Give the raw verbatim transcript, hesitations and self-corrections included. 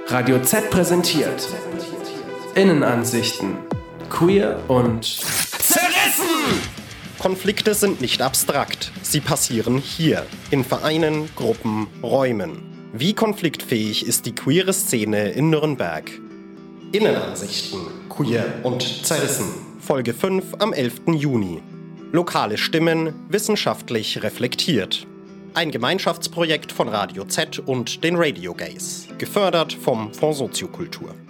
Radio Z präsentiert Innenansichten. Queer und zerrissen! Konflikte sind nicht abstrakt. Sie passieren hier, in Vereinen, Gruppen, Räumen. Wie konfliktfähig ist die queere Szene in Nürnberg? Innenansichten. Queer und zerrissen. Folge fünf am elften Juni. Lokale Stimmen, wissenschaftlich reflektiert. Ein Gemeinschaftsprojekt von Radio Z und den Radio Gays, gefördert vom Fonds Soziokultur.